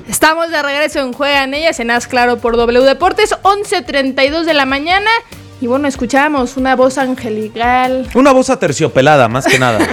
Estamos de regreso en Juegan Ellas en Haz Claro por W Deportes, 11:32 de la mañana. Y bueno, escuchábamos una voz angelical. Una voz aterciopelada, más que nada.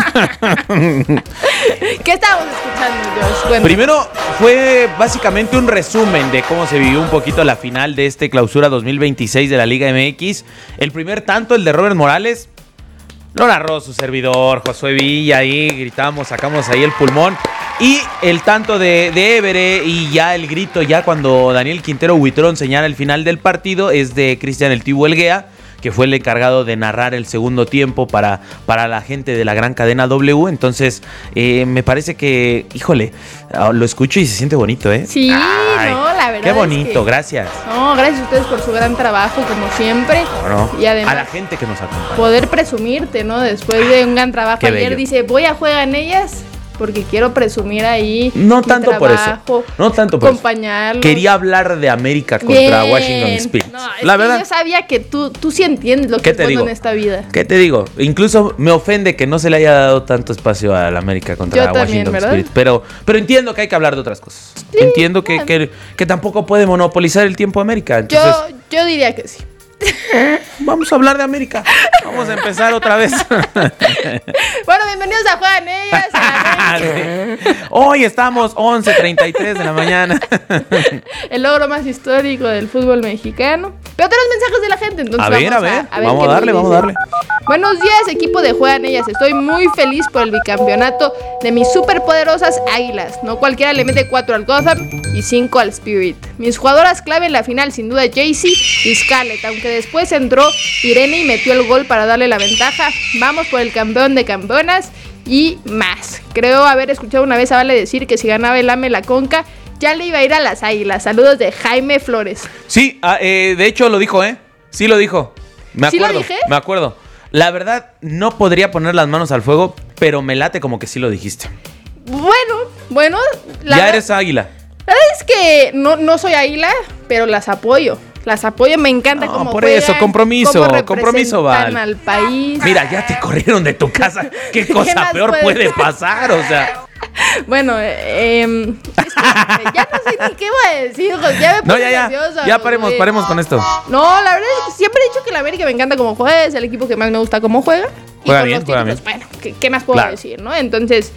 ¿Qué estábamos escuchando, Josh? Bueno. Primero fue básicamente un resumen de cómo se vivió un poquito la final de este clausura 2026 de la Liga MX. El primer tanto, el de Robert Morales, lo narró su servidor, Josué Villa, ahí gritamos, sacamos ahí el pulmón. Y el tanto de Évere y ya el grito, ya cuando Daniel Quintero Huitrón señala el final del partido, es de Cristian El Tibu Elguea, que fue el encargado de narrar el segundo tiempo para la gente de la gran cadena W. Entonces, me parece que, híjole, lo escucho y se siente bonito, ¿eh? Sí, ay, no, la verdad. Qué bonito, es que, gracias. No, gracias a ustedes por su gran trabajo, como siempre. No, y además, a la gente que nos acompaña. Poder presumirte, ¿no? Después de un gran trabajo. Qué ayer bello. dice, voy a Juegan Ellas porque quiero presumir ahí. No mi tanto trabajo, por eso. No tanto por acompañarlos. eso. Quería hablar de América contra Washington Spirit. No, la es verdad. que yo sabía que tú sí entiendes lo que es bueno en esta vida. ¿Qué te digo? Incluso me ofende que no se le haya dado tanto espacio a la América contra Washington Spirit. Pero entiendo que hay que hablar de otras cosas. Sí, entiendo que tampoco puede monopolizar el tiempo América. Entonces, yo diría que sí. Vamos a hablar de América. Vamos a empezar otra vez. Bueno, bienvenidos a Juegan Ellas. Hoy estamos 11:33 de la mañana. El logro más histórico del fútbol mexicano. Pero tenemos mensajes de la gente, entonces a ver. Vamos a darle. Buenos días, equipo de Juegan Ellas. Estoy muy feliz por el bicampeonato de mis superpoderosas Águilas. No cualquiera le mete 4 al Gotham y 5 al Spirit. Mis jugadoras clave en la final, sin duda, Jaycee y Scarlett, aunque después entró Irene y metió el gol para darle la ventaja. Vamos por el campeón de campeonas y más. Creo haber escuchado una vez a Vale decir que si ganaba el AME la Conca, ya le iba a ir a las Águilas. Saludos de Jaime Flores. Sí, de hecho lo dijo, ¿eh? Sí lo dijo. Me acuerdo. ¿Sí lo dije? Me acuerdo. La verdad, no podría poner las manos al fuego, pero me late como que sí lo dijiste. Bueno. Ya eres águila. La verdad es que no soy águila, pero las apoyo. Me encanta cómo por juegan, eso, compromiso Val. Al país. Mira, ya te corrieron de tu casa. ¿Qué cosa peor puede pasar? O sea. Bueno, es que ya no sé ni qué voy a decir, ya me puse nerviosa. Ya paremos con esto. No, la verdad es que siempre he dicho que la América me encanta cómo juega, es el equipo que más me gusta cómo juega. Juega bien. Bueno, ¿qué más puedo decir, no? Entonces,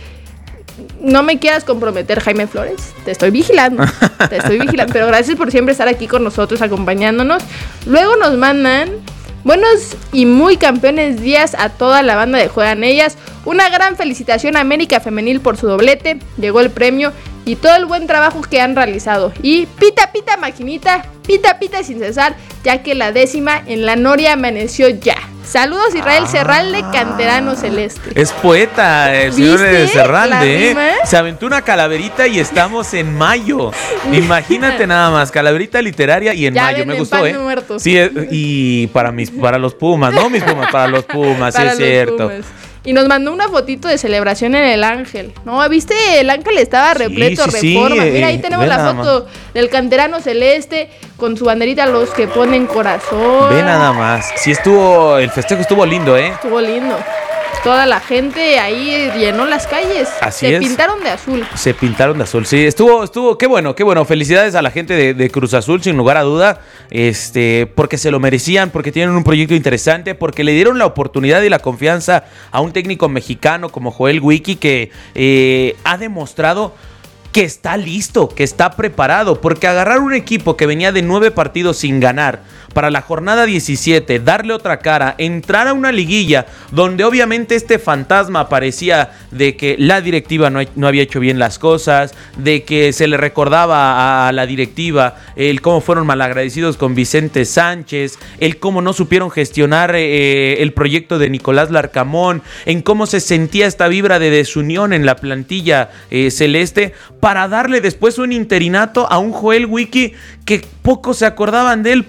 no me quieras comprometer, Jaime Flores. Te estoy vigilando. Pero gracias por siempre estar aquí con nosotros, acompañándonos. Luego nos mandan buenos y muy campeones días a toda la banda de Juegan Ellas. Una gran felicitación a América Femenil por su doblete. Llegó el premio y todo el buen trabajo que han realizado. Y pita, pita, maquinita, pita, pita sin cesar, ya que la 10ª en la Noria amaneció ya. Saludos, Israel Serralde, canterano celeste. Es poeta, el señor Serralde, ¿eh? Se aventó una calaverita y estamos en mayo. Imagínate nada más, calaverita literaria y en ya mayo. Me gustó, muerto. Sí, y para los Pumas, ¿no? Mis Pumas, para los Pumas, sí es cierto. Pumas. Y nos mandó una fotito de celebración en el Ángel. ¿No? ¿Viste? El Ángel estaba repleto, Reforma. Mira, ahí tenemos la foto del canterano celeste con su banderita, los que ponen corazón. Ve nada más. Sí el festejo estuvo lindo, ¿eh? Estuvo lindo. Toda la gente ahí llenó las calles. Se pintaron de azul. Sí, estuvo, qué bueno. Felicidades a la gente de Cruz Azul, sin lugar a duda, porque se lo merecían, porque tienen un proyecto interesante, porque le dieron la oportunidad y la confianza a un técnico mexicano como Joel Wiki, que ha demostrado que está listo, que está preparado, porque agarrar un equipo que venía de 9 partidos sin ganar para la jornada 17, darle otra cara, entrar a una liguilla donde obviamente este fantasma parecía de que la directiva no había hecho bien las cosas, de que se le recordaba a la directiva el cómo fueron malagradecidos con Vicente Sánchez, el cómo no supieron gestionar el proyecto de Nicolás Larcamón, en cómo se sentía esta vibra de desunión en la plantilla celeste, para darle después un interinato a un Joel Wiki que pocos se acordaban de él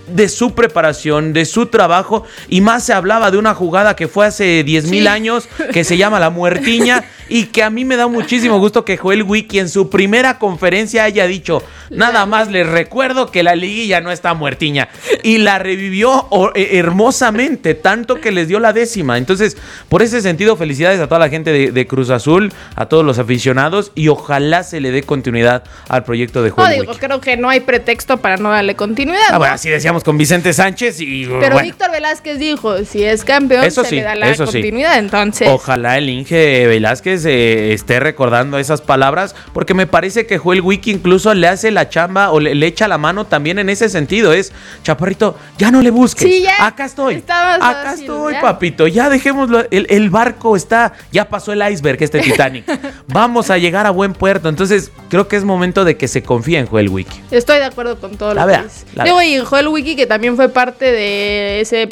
de su preparación, de su trabajo, y más se hablaba de una jugada que fue hace 10,000 años, que se llama la muertiña, y que a mí me da muchísimo gusto que Joel Wiki en su primera conferencia haya dicho, nada más les recuerdo que la liguilla no está muertiña, y la revivió hermosamente, tanto que les dio la 10ª. Entonces, por ese sentido, felicidades a toda la gente de Cruz Azul, a todos los aficionados, y ojalá se le dé continuidad al proyecto de Joel Wiki. Creo que no hay pretexto para no darle continuidad. Bueno, así decíamos con Vicente Sánchez pero bueno. Víctor Velázquez dijo, si es campeón, le da la continuidad, entonces. Ojalá el Inge Velázquez esté recordando esas palabras, porque me parece que Joel Wiki incluso le hace la chamba o le echa la mano también en ese sentido. Es, Chaparrito, ya no le busques. Sí, ya. Acá estoy, ya. Papito. Ya dejémoslo. El barco ya pasó el iceberg, Titanic. Vamos a llegar a buen puerto. Entonces, creo que es momento de que se confíe en Joel Wiki. Estoy de acuerdo con todo lo que dice. Digo, y Joel Wiki, que también fue parte de ese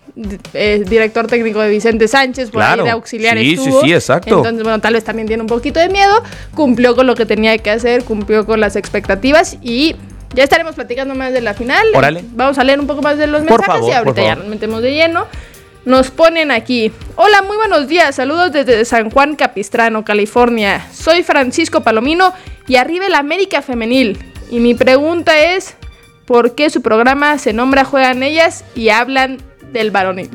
director técnico de Vicente Sánchez, por ahí de auxiliar estuvo. Sí, exacto. Entonces, bueno, tal vez también tiene un poquito de miedo. Cumplió con lo que tenía que hacer, cumplió con las expectativas y ya estaremos platicando más de la final. Órale. Vamos a leer un poco más de los mensajes y ahorita ya nos metemos de lleno. Nos ponen aquí. Hola, muy buenos días. Saludos desde San Juan Capistrano, California. Soy Francisco Palomino y arriba el América Femenil. Y mi pregunta es, ¿por qué su programa se nombra Juegan Ellas y hablan del varonil?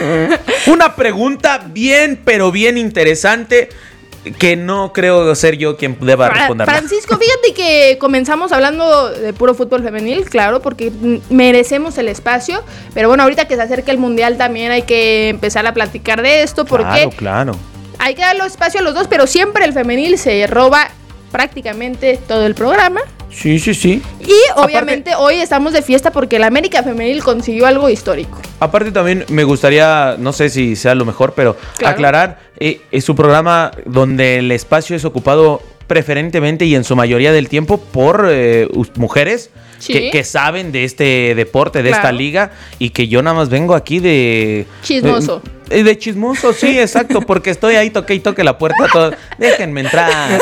Una pregunta bien, pero bien interesante, que no creo ser yo quien deba responderla. Francisco, fíjate que comenzamos hablando de puro fútbol femenil, claro, porque merecemos el espacio, pero bueno, ahorita que se acerca el Mundial también hay que empezar a platicar de esto, porque claro. Hay que darle espacio a los dos, pero siempre el femenil se roba prácticamente todo el programa. Sí. Y obviamente hoy estamos de fiesta porque el América Femenil consiguió algo histórico. Aparte también me gustaría, no sé si sea lo mejor, pero aclarar, es un programa donde el espacio es ocupado preferentemente y en su mayoría del tiempo por mujeres que saben de este deporte, de esta liga, y que yo nada más vengo aquí de... Chismoso. De chismoso, sí, exacto, porque estoy ahí, toque la puerta, déjenme entrar.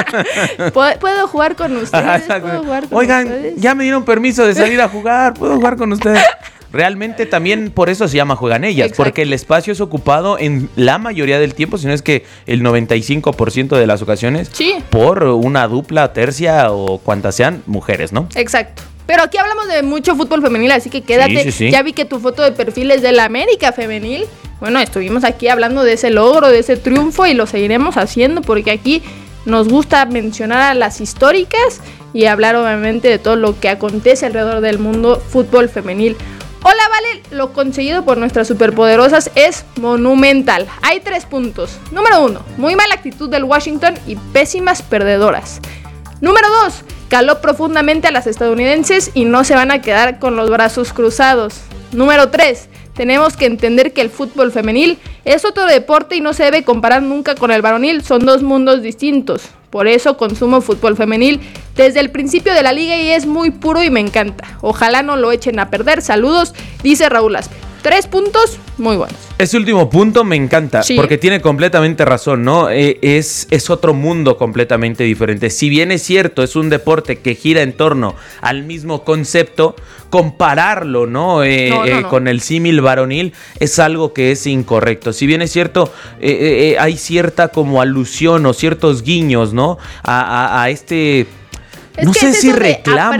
¿Puedo jugar con ustedes? Oigan, ya me dieron permiso de salir a jugar, ¿puedo jugar con ustedes? Realmente también por eso se llama Juegan Ellas, porque el espacio es ocupado en la mayoría del tiempo, si no es que el 95% de las ocasiones, por una dupla, tercia o cuantas sean mujeres, ¿no? Exacto. Pero aquí hablamos de mucho fútbol femenil, así que quédate. Sí. Ya vi que tu foto de perfil es de la América Femenil. Bueno, estuvimos aquí hablando de ese logro, de ese triunfo, y lo seguiremos haciendo porque aquí nos gusta mencionar a las históricas y hablar obviamente de todo lo que acontece alrededor del mundo fútbol femenil. Hola, Vale, lo conseguido por nuestras superpoderosas es monumental. Hay 3 puntos. Número 1, muy mala actitud del Washington y pésimas perdedoras. Número 2, caló profundamente a las estadounidenses y no se van a quedar con los brazos cruzados. Número 3, tenemos que entender que el fútbol femenil es otro deporte y no se debe comparar nunca con el varonil, son 2 mundos distintos. Por eso consumo fútbol femenil desde el principio de la liga y es muy puro y me encanta. Ojalá no lo echen a perder. Saludos, dice Raúl Aspe. 3 puntos muy buenos. Ese último punto me encanta, porque tiene completamente razón, ¿no? Es otro mundo completamente diferente. Si bien es cierto, es un deporte que gira en torno al mismo concepto, compararlo, ¿no? Con el símil varonil es algo que es incorrecto. Si bien es cierto, hay cierta como alusión o ciertos guiños, ¿no? A este... Es no sé si reclamo,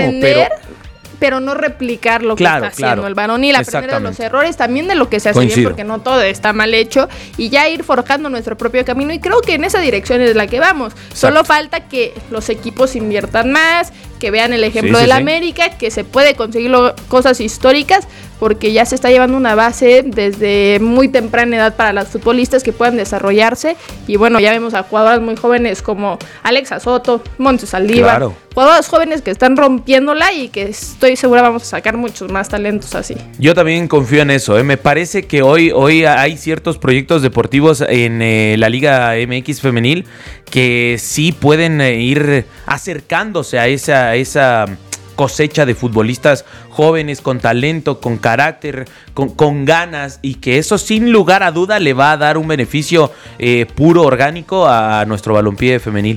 pero no replicar lo que está haciendo el varonil, aprender de los errores, también de lo que se hace bien, porque no todo está mal hecho, y ya ir forjando nuestro propio camino, y creo que en esa dirección es la que vamos. Solo falta que los equipos inviertan más, que vean el ejemplo de la América, que se puede conseguir cosas históricas, porque ya se está llevando una base desde muy temprana edad para las futbolistas que puedan desarrollarse, y bueno, ya vemos a jugadoras muy jóvenes como Alexa Soto, Monse Saldívar, jugadoras jóvenes que están rompiéndola y que estoy segura vamos a sacar muchos más talentos así. Yo también confío en eso, Me parece que hoy hay ciertos proyectos deportivos en la Liga MX femenil que sí pueden ir acercándose a esa cosecha de futbolistas jóvenes con talento, con carácter, con ganas, y que eso sin lugar a duda le va a dar un beneficio puro, orgánico a nuestro balompié femenil.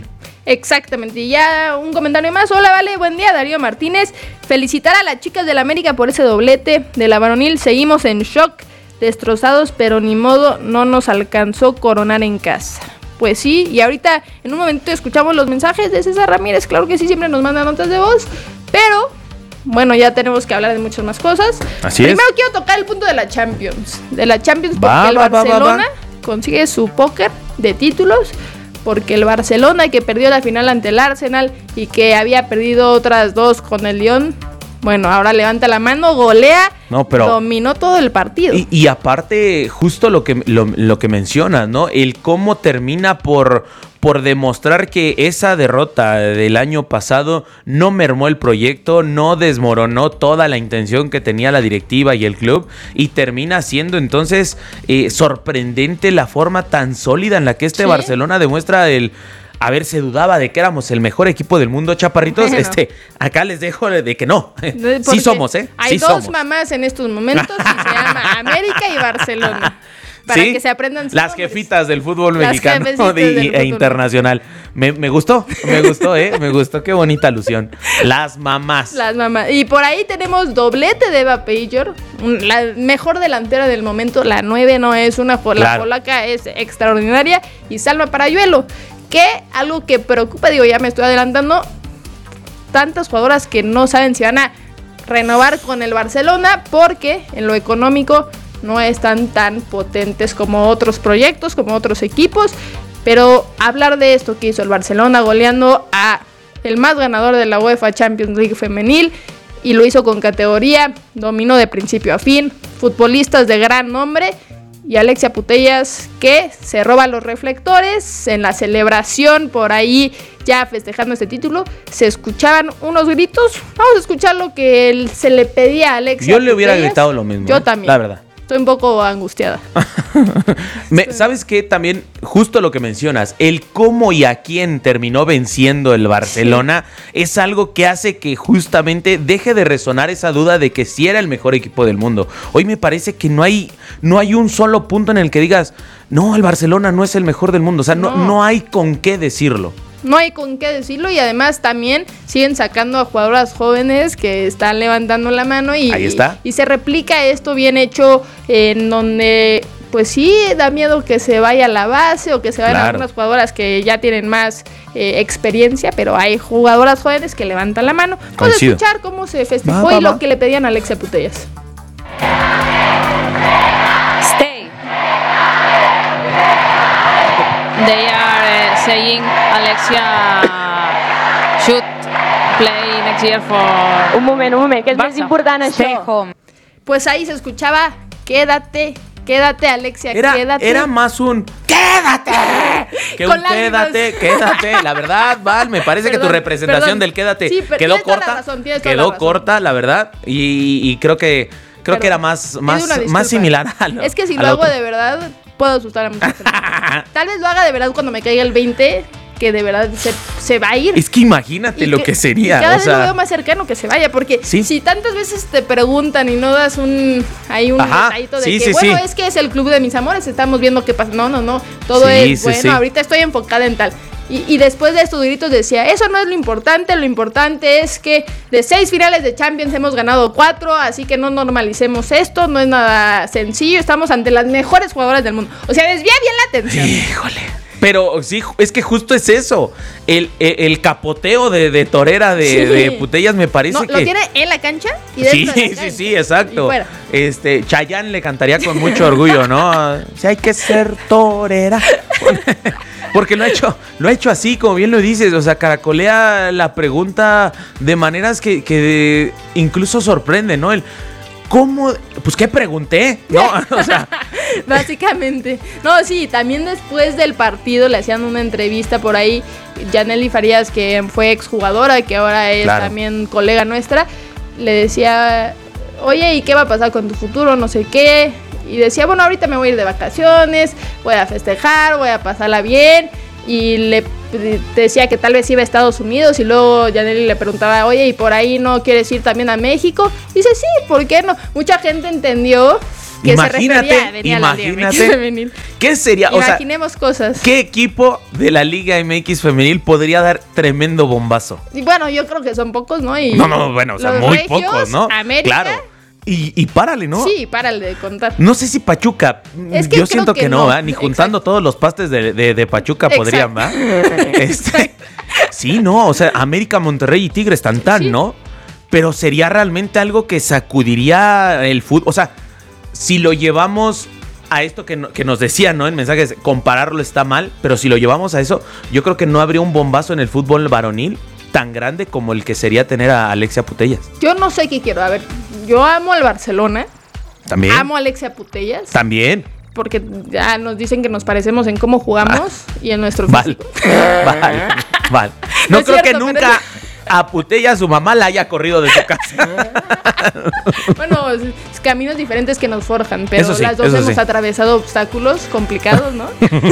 Exactamente, y ya un comentario más. Hola, vale, buen día, Darío Martínez. Felicitar a las chicas del América por ese doblete de la varonil. Seguimos en shock, destrozados, pero ni modo, no nos alcanzó coronar en casa. Pues sí, y ahorita en un momento escuchamos los mensajes de César Ramírez. Claro que sí, siempre nos manda notas de voz, pero bueno, ya tenemos que hablar de muchas más cosas. Así Primero es. quiero tocar el punto de la Champions. De la Champions porque el Barcelona consigue su póker de títulos. Porque el Barcelona, que perdió la final ante el Arsenal y que había perdido otras 2 con el Lyon, bueno, ahora levanta la mano, golea, dominó todo el partido. Y aparte, justo lo que mencionas, ¿no? El cómo termina por demostrar que esa derrota del año pasado no mermó el proyecto, no desmoronó toda la intención que tenía la directiva y el club, y termina siendo entonces sorprendente la forma tan sólida en la que este Barcelona demuestra el... A ver, se dudaba de que éramos el mejor equipo del mundo, chaparritos. Bueno. Acá les dejo de que no. Sí somos, ¿eh? Hay sí dos somos. mamás en estos momentos y se llama América y Barcelona. Para que se aprendan las jefitas del fútbol mexicano e internacional. Me gustó, me gustó, qué bonita alusión. Las mamás. Las mamás. Y por ahí tenemos doblete de Eva Pejor, la mejor delantera del momento. La 9 no es una, la polaca es extraordinaria. Y Salma Parayuelo, que algo que preocupa, digo, ya me estoy adelantando, tantas jugadoras que no saben si van a renovar con el Barcelona porque en lo económico no están tan potentes como otros proyectos, como otros equipos. Pero hablar de esto que hizo el Barcelona goleando a el más ganador de la UEFA Champions League femenil, y lo hizo con categoría, dominó de principio a fin, futbolistas de gran nombre, y Alexia Putellas, que se roba los reflectores en la celebración por ahí, ya festejando este título, se escuchaban unos gritos. Vamos a escuchar lo que se le pedía a Alexia Yo le hubiera gritado lo mismo. Yo también. La verdad. Estoy un poco angustiada. ¿Sabes qué? También, justo lo que mencionas, el cómo y a quién terminó venciendo el Barcelona, es algo que hace que justamente deje de resonar esa duda de que sí era el mejor equipo del mundo. Hoy me parece que no hay un solo punto en el que digas, no, el Barcelona no es el mejor del mundo. O sea, no hay con qué decirlo. No hay con qué decirlo, y además también siguen sacando a jugadoras jóvenes que están levantando la mano y, ahí está. Y se replica esto bien hecho en donde pues sí da miedo que se vaya a la base o que se vayan algunas jugadoras que ya tienen más experiencia, pero hay jugadoras jóvenes que levantan la mano. Vamos a escuchar cómo se festejó y lo que le pedían a Alexia Putellas. Stay. They are saying Alexia should play next year for... Un moment, que és més important això. Pues ahí se escuchaba, quédate Alexia, quédate. Era más un ¡quédate! Que un quédate. La verdad, Val, me parece que tu representación del quédate quedó corta. Quedó corta, la verdad. Y creo que era más similar a lo, es que si lo hago de verdad, puedo asustar a mucha gente. Tal vez lo haga de verdad cuando me caiga el 20, que de verdad se va a ir. Es que imagínate lo que sería. Y cada vez lo veo más cercano que se vaya, porque si tantas veces te preguntan y no das un detallito de que, es que es el club de mis amores, estamos viendo qué pasa. No, todo es bueno, ahorita estoy enfocada en tal. Y después de estos gritos decía, eso no es lo importante es que de 6 finales de Champions hemos ganado 4, así que no normalicemos esto, no es nada sencillo, estamos ante las mejores jugadoras del mundo. O sea, desvía bien la atención. Híjole. Pero sí, es que justo es eso. El capoteo de torera de Putellas me parece que... Lo tiene en la cancha y dentro de la cancha. Sí, exacto. Chayanne le cantaría con mucho orgullo, ¿no? Si hay que ser torera. Porque lo ha hecho así, como bien lo dices. O sea, caracolea la pregunta de maneras que incluso sorprende, ¿no? ¿Cómo? Pues, ¿qué pregunté? ¿No? O sea... Básicamente. No, sí, también después del partido le hacían una entrevista por ahí. Yaneli Farías, que fue exjugadora, que ahora es también colega nuestra, le decía, oye, ¿y qué va a pasar con tu futuro? No sé qué. Y decía, bueno, ahorita me voy a ir de vacaciones, voy a festejar, voy a pasarla bien. Y le decía que tal vez iba a Estados Unidos, y luego Yaneli le preguntaba, oye, ¿y por ahí no quieres ir también a México? Y dice, sí, ¿por qué no? Mucha gente entendió que se refería a venir a la Liga MX femenil. ¿Qué sería? Imaginemos cosas. ¿Qué equipo de la Liga MX femenil podría dar tremendo bombazo? Y bueno, yo creo que son pocos, ¿no? Bueno, o sea, muy pocos, ¿no? América. Claro. Y párale, ¿no? Sí, párale de contar. No sé si Pachuca. Es que yo siento que no, ¿verdad? Ni Exacto. juntando todos los pastes de Pachuca podrían, ¿verdad? Sí, no, o sea, América, Monterrey y Tigres tan, Sí. ¿no? Pero sería realmente algo que sacudiría el fútbol. O sea, si lo llevamos a esto que nos decían, ¿no? En mensajes, compararlo está mal, pero si lo llevamos a eso, yo creo que no habría un bombazo en el fútbol varonil tan grande como el que sería tener a Alexia Putellas. Yo no sé qué quiero. A ver, yo amo al Barcelona. También. Amo a Alexia Putellas. También. Porque ya nos dicen que nos parecemos en cómo jugamos y en nuestro Vale. físico. Vale. No es creo que cierto, nunca a Putellas su mamá la haya corrido de su casa. Bueno, es caminos diferentes que nos forjan, pero Eso sí, las dos eso hemos sí. atravesado obstáculos complicados, ¿no?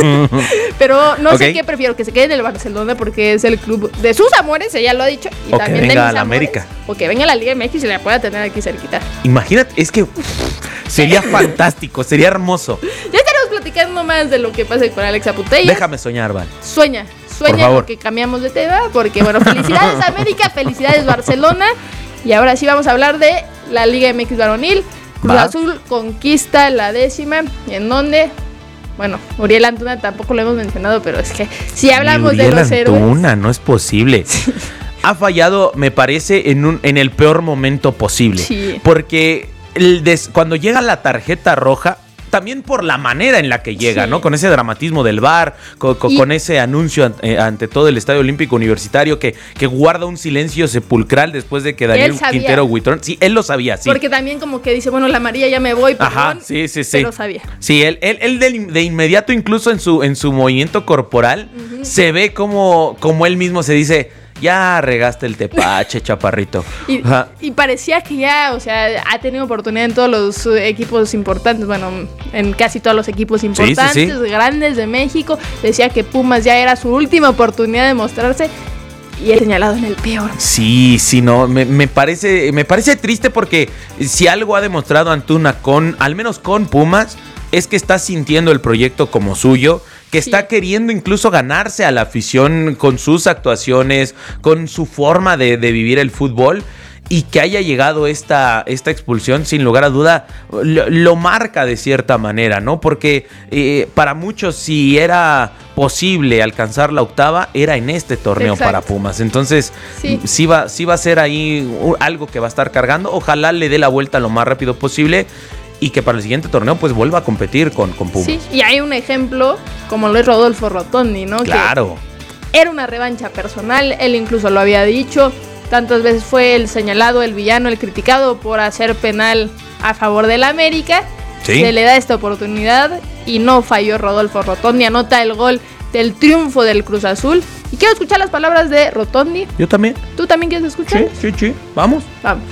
Pero no sé Ok. qué prefiero, que se quede en el Barcelona porque es el club de sus amores, ella lo ha dicho, y O que también de venga mis a la amores, América. o que venga a la Liga MX y la pueda tener aquí cerquita. Imagínate, es que sería fantástico, sería hermoso. Ya estaremos platicando más de lo que pase con Alexia Putellas. Déjame soñar, Val. Sueña Por favor. porque cambiamos de tema, porque bueno, felicidades América, felicidades Barcelona, y ahora sí vamos a hablar de la Liga MX varonil. Cruz Va. Azul conquista la 10ª, en donde, bueno, Uriel Antuna tampoco lo hemos mencionado, pero es que si hablamos de Uriel los héroes, Antuna, no es posible. Ha fallado, me parece, en el peor momento posible. Sí. Porque cuando llega la tarjeta roja, también por la manera en la que llega, Sí. ¿no? Con ese dramatismo del VAR, con ese anuncio ante todo el Estadio Olímpico Universitario que guarda un silencio sepulcral después de que Daniel sabía. Quintero Huitrón. Sí, él lo sabía, sí. porque también como que dice, bueno, la amarilla ya me voy, perdón, Ajá, sí. pero sabía. Sí, él de inmediato, incluso en su movimiento corporal, se ve como él mismo se dice, ya regaste el tepache, chaparrito. Ajá. Y parecía que ya, o sea, ha tenido oportunidad en todos los equipos importantes, bueno, en casi todos los equipos importantes, sí. grandes de México. Decía que Pumas ya era su última oportunidad de mostrarse y he señalado en el peor. Sí, no, me parece triste porque si algo ha demostrado Antuna al menos con Pumas, es que está sintiendo el proyecto como suyo, que está queriendo incluso ganarse a la afición con sus actuaciones, con su forma de vivir el fútbol, y que haya llegado esta expulsión, sin lugar a duda, lo marca de cierta manera, ¿no? Porque para muchos, si era posible alcanzar la 8ª, era en este torneo. Exacto. Para Pumas. Entonces, sí va a ser ahí algo que va a estar cargando. Ojalá le dé la vuelta lo más rápido posible y que para el siguiente torneo pues vuelva a competir con Pumas. Sí, y hay un ejemplo como lo es Rodolfo Rotondi, ¿no? Claro. Que era una revancha personal, él incluso lo había dicho, tantas veces fue el señalado, el villano, el criticado por hacer penal a favor del América. Sí. Se le da esta oportunidad y no falló Rodolfo Rotondi, anota el gol del triunfo del Cruz Azul. Y quiero escuchar las palabras de Rotondi. Yo también. ¿Tú también quieres escuchar? Sí. Vamos. Vamos.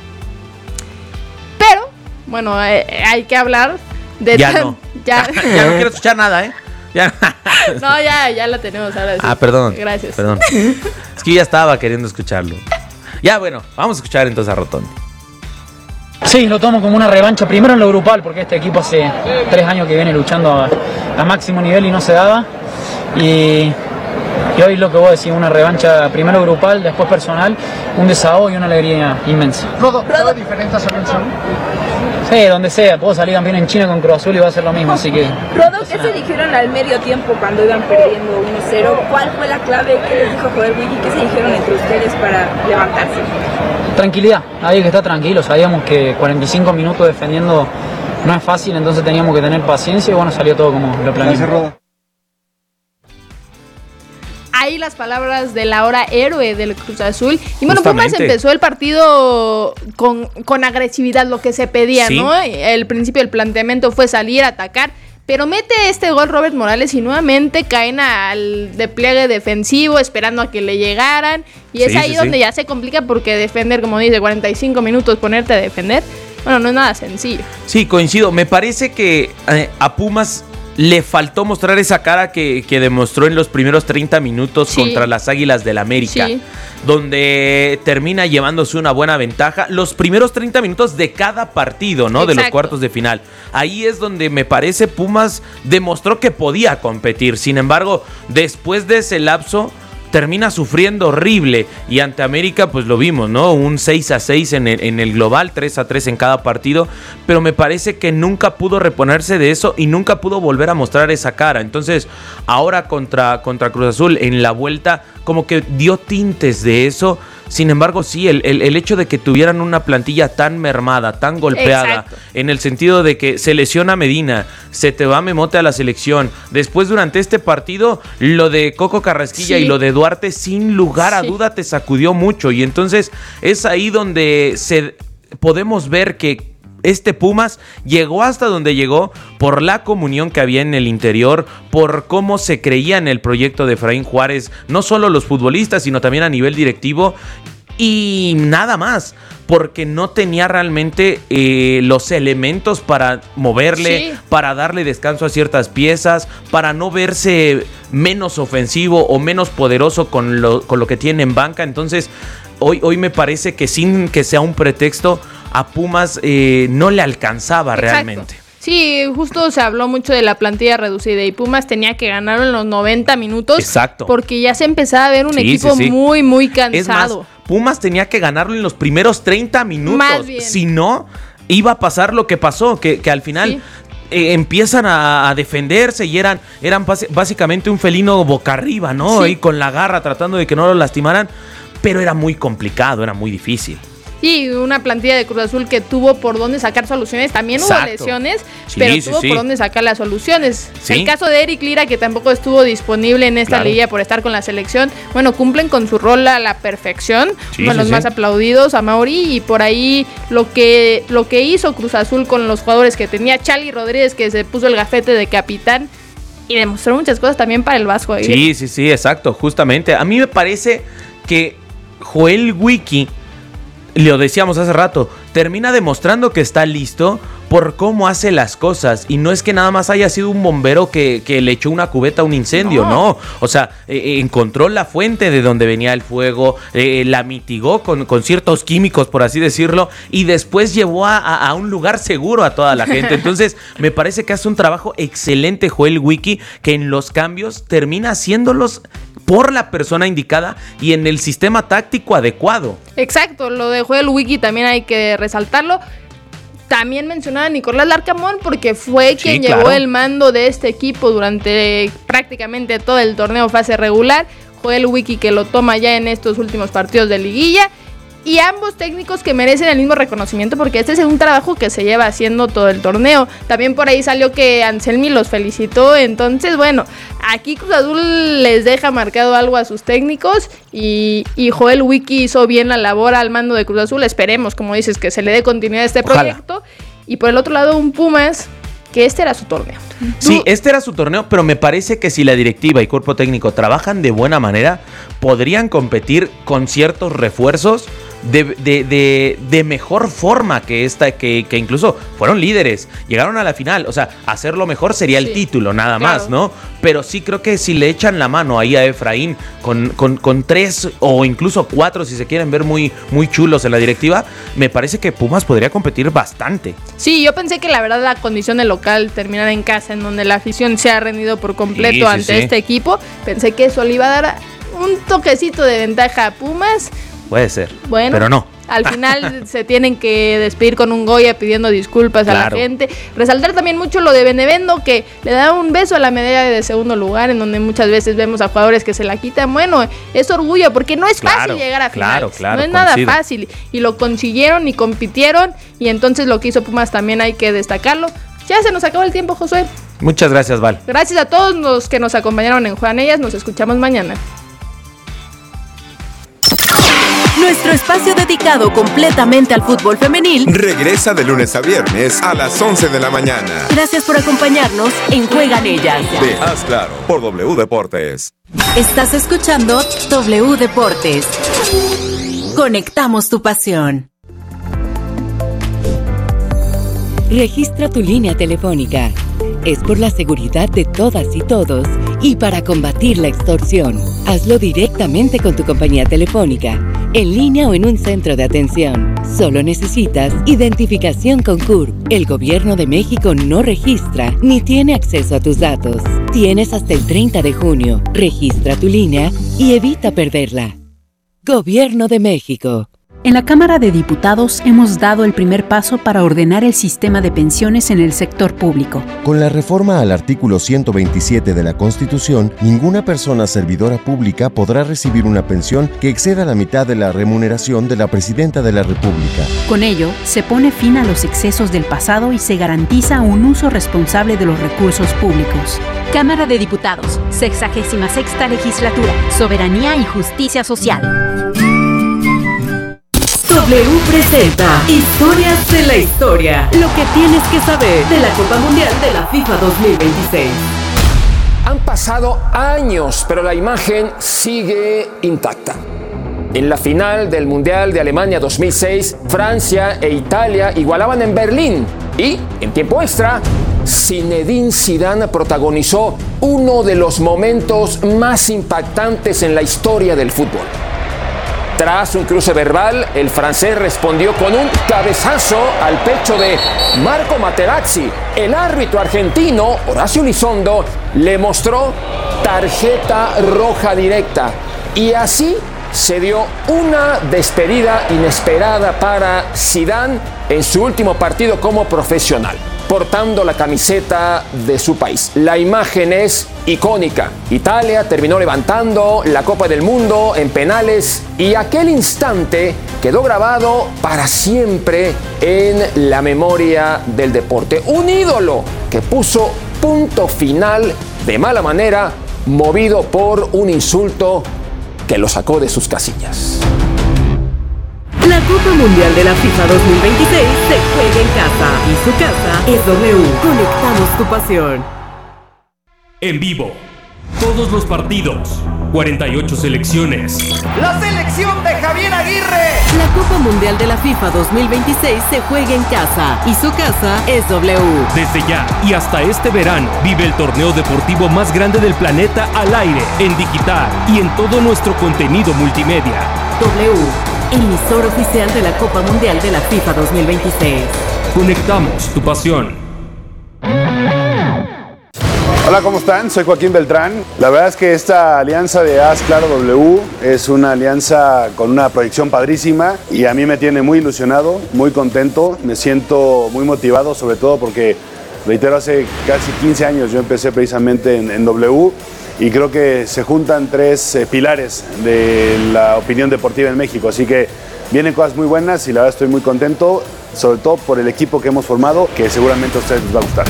Pero, bueno, hay que hablar de... Ya no. Ya no quiero escuchar nada, ¿eh? Ya. No, ya la tenemos ahora sí. Perdón. Gracias. Perdón. Es que yo ya estaba queriendo escucharlo. Ya, bueno, vamos a escuchar entonces a Rotondi. Sí, lo tomo como una revancha, primero en lo grupal, porque este equipo hace 3 años que viene luchando a máximo nivel y no se daba. Y hoy lo que vos decís, una revancha primero grupal, después personal, un desahogo y una alegría inmensa. ¿Todo diferente a Solución? Sí, donde sea, puedo salir también en China con Cruz Azul y va a ser lo mismo, así que... Rodo, ¿qué se dijeron al medio tiempo cuando iban perdiendo 1-0? ¿Cuál fue la clave que les dijo Joel Wiki? ¿Qué se dijeron entre ustedes para levantarse? Tranquilidad, había que estar tranquilo, sabíamos que 45 minutos defendiendo no es fácil, entonces teníamos que tener paciencia y bueno, salió todo como lo planeamos. Ahí las palabras de la hora héroe del Cruz Azul. Y bueno, Justamente. Pumas empezó el partido con agresividad, lo que se pedía, Sí. ¿no? El principio del planteamiento fue salir a atacar, pero mete este gol Robert Morales y nuevamente caen al despliegue defensivo esperando a que le llegaran. Y es Sí, ahí sí, donde sí. ya se complica porque defender, como dice, 45 minutos, ponerte a defender, bueno, no es nada sencillo. Sí, coincido. Me parece que a Pumas le faltó mostrar esa cara que demostró en los primeros 30 minutos contra las Águilas del América, donde termina llevándose una buena ventaja los primeros 30 minutos de cada partido, ¿no? De los cuartos de final. Ahí es donde me parece Pumas demostró que podía competir. Sin embargo, después de ese lapso termina sufriendo horrible, y ante América pues lo vimos, ¿no? Un 6-6 en el global, 3-3 en cada partido, pero me parece que nunca pudo reponerse de eso y nunca pudo volver a mostrar esa cara. Entonces ahora contra Cruz Azul en la vuelta como que dio tintes de eso. Sin embargo, sí, el hecho de que tuvieran una plantilla tan mermada, tan golpeada, en el sentido de que se lesiona Medina, se te va Memote a la selección. Después, durante este partido, lo de Coco Carrasquilla y lo de Duarte, sin lugar a duda, te sacudió mucho. Y entonces es ahí donde podemos ver que este Pumas llegó hasta donde llegó por la comunión que había en el interior, por cómo se creía en el proyecto de Efraín Juárez, no solo los futbolistas, sino también a nivel directivo, y nada más, porque no tenía realmente los elementos para moverle, para darle descanso a ciertas piezas, para no verse menos ofensivo o menos poderoso con lo que tiene en banca. Entonces hoy me parece que, sin que sea un pretexto, a Pumas no le alcanzaba realmente. Sí, justo se habló mucho de la plantilla reducida y Pumas tenía que ganar en los 90 minutos. Porque ya se empezaba a ver un equipo muy, muy cansado. Es más, Pumas tenía que ganarlo en los primeros 30 minutos. Si no, iba a pasar lo que pasó, que al final empiezan a defenderse y eran básicamente un felino boca arriba, ¿no? Y con la garra tratando de que no lo lastimaran, pero era muy complicado, era muy difícil. Y una plantilla de Cruz Azul que tuvo por dónde sacar soluciones. También hubo lesiones, pero tuvo por dónde sacar las soluciones. El caso de Eric Lira, que tampoco estuvo disponible en esta liguilla por estar con la selección. Bueno, cumplen con su rol a la perfección. Uno de los más aplaudidos, a Mauri. Y por ahí lo que hizo Cruz Azul con los jugadores que tenía. Charly Rodríguez, que se puso el gafete de capitán y demostró muchas cosas también para el Vasco. Sí, exacto, justamente. A mí me parece que Joel Wiki, lo decíamos hace rato, termina demostrando que está listo por cómo hace las cosas, y no es que nada más haya sido un bombero que le echó una cubeta a un incendio, no. O sea, encontró la fuente de donde venía el fuego, la mitigó con ciertos químicos, por así decirlo, y después llevó a un lugar seguro a toda la gente. Entonces me parece que hace un trabajo excelente Joel Wiki, que en los cambios termina haciéndolos por la persona indicada y en el sistema táctico adecuado. Exacto, lo de Joel Wiki también hay que resaltarlo. También mencionaba a Nicolás Larcamón, porque fue quien llevó el mando de este equipo durante prácticamente todo el torneo fase regular. Joel Wiki, que lo toma ya en estos últimos partidos de liguilla. Y ambos técnicos que merecen el mismo reconocimiento, porque este es un trabajo que se lleva haciendo todo el torneo. También por ahí salió que Anselmi los felicitó. Entonces, bueno, aquí Cruz Azul les deja marcado algo a sus técnicos, y Joel Wiki hizo bien la labor al mando de Cruz Azul. Esperemos, como dices, que se le dé continuidad a este proyecto. Y por el otro lado, un Pumas, que este era su torneo. Sí, este era su torneo, pero me parece que si la directiva y cuerpo técnico trabajan de buena manera, podrían competir con ciertos refuerzos de mejor forma que esta, que incluso fueron líderes, llegaron a la final. O sea, hacerlo mejor sería el título, nada más, ¿no? Pero sí creo que si le echan la mano ahí a Efraín con 3 o incluso 4, si se quieren ver muy, muy chulos en la directiva, me parece que Pumas podría competir bastante. Sí, yo pensé que la verdad la condición de local, terminar en casa, en donde la afición se ha rendido por completo ante este equipo, pensé que eso le iba a dar un toquecito de ventaja a Pumas. Puede ser, bueno, pero no. Al final se tienen que despedir con un Goya pidiendo disculpas a la gente. Resaltar también mucho lo de Benevendo, que le da un beso a la medalla de segundo lugar, en donde muchas veces vemos a jugadores que se la quitan. Bueno, es orgullo, porque no es fácil llegar a finales. No es nada fácil. Y lo consiguieron y compitieron. Y entonces lo que hizo Pumas también hay que destacarlo. Ya se nos acabó el tiempo, Josué. Muchas gracias, Val. Gracias a todos los que nos acompañaron en Juegan Ellas. Nos escuchamos mañana. Nuestro espacio dedicado completamente al fútbol femenil regresa de lunes a viernes a las 11 de la mañana. Gracias por acompañarnos en Juegan Ellas. De Haz Claro, por W Deportes. Estás escuchando W Deportes. Conectamos tu pasión. Registra tu línea telefónica. Es por la seguridad de todas y todos y para combatir la extorsión. Hazlo directamente con tu compañía telefónica, en línea o en un centro de atención. Solo necesitas identificación con CURP. El Gobierno de México no registra ni tiene acceso a tus datos. Tienes hasta el 30 de junio. Registra tu línea y evita perderla. Gobierno de México. En la Cámara de Diputados hemos dado el primer paso para ordenar el sistema de pensiones en el sector público. Con la reforma al artículo 127 de la Constitución, ninguna persona servidora pública podrá recibir una pensión que exceda la mitad de la remuneración de la Presidenta de la República. Con ello, se pone fin a los excesos del pasado y se garantiza un uso responsable de los recursos públicos. Cámara de Diputados, 66ª Legislatura, Soberanía y Justicia Social. W presenta Historias de la Historia. Lo que tienes que saber de la Copa Mundial de la FIFA 2026. Han pasado años, pero la imagen sigue intacta. En la final del Mundial de Alemania 2006, Francia e Italia igualaban en Berlín. Y, en tiempo extra, Zinedine Zidane protagonizó uno de los momentos más impactantes en la historia del fútbol. Tras un cruce verbal, el francés respondió con un cabezazo al pecho de Marco Materazzi. El árbitro argentino, Horacio Elizondo, le mostró tarjeta roja directa. Y así se dio una despedida inesperada para Zidane en su último partido como profesional, portando la camiseta de su país. La imagen es icónica. Italia terminó levantando la Copa del Mundo en penales y aquel instante quedó grabado para siempre en la memoria del deporte. Un ídolo que puso punto final de mala manera, movido por un insulto que lo sacó de sus casillas. La Copa Mundial de la FIFA 2026 se juega en casa y su casa es W. Conectamos tu pasión. En vivo, todos los partidos, 48 selecciones. ¡La selección de Javier Aguirre! La Copa Mundial de la FIFA 2026 se juega en casa y su casa es W. Desde ya y hasta este verano, vive el torneo deportivo más grande del planeta al aire, en digital y en todo nuestro contenido multimedia. W, emisor oficial de la Copa Mundial de la FIFA 2026. Conectamos tu pasión. Hola, ¿cómo están? Soy Joaquín Beltrán. La verdad es que esta alianza de Haz Claro W es una alianza con una proyección padrísima y a mí me tiene muy ilusionado, muy contento, me siento muy motivado, sobre todo porque, reitero, hace casi 15 años yo empecé precisamente en W y creo que se juntan tres pilares de la opinión deportiva en México, así que vienen cosas muy buenas y la verdad estoy muy contento, sobre todo por el equipo que hemos formado, que seguramente a ustedes les va a gustar.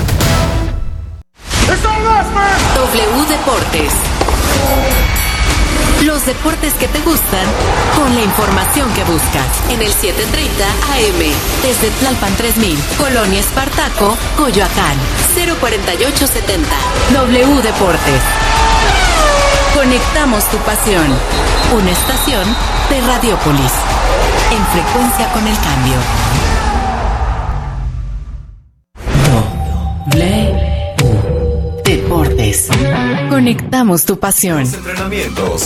W Deportes. Los deportes que te gustan con la información que buscas. En el 7:30 AM. Desde Tlalpan 3000, Colonia Espartaco, Coyoacán. 04870. W Deportes. Conectamos tu pasión. Una estación de Radiopolis. En frecuencia con el cambio. W Deportes. Conectamos tu pasión. Los entrenamientos,